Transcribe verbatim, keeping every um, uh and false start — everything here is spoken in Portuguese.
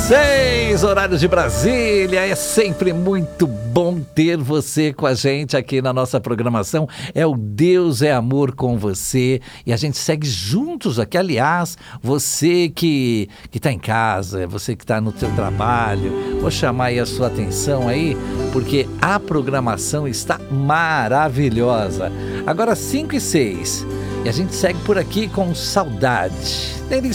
seis, horário de Brasília. É sempre muito bom ter você com a gente aqui na nossa programação. É o Deus é Amor com você. E a gente segue juntos aqui. Aliás, você que que está em casa, você que está no seu trabalho, vou chamar aí a sua atenção aí, porque a programação está maravilhosa. Agora cinco e seis. E a gente segue por aqui com Saudade. Nele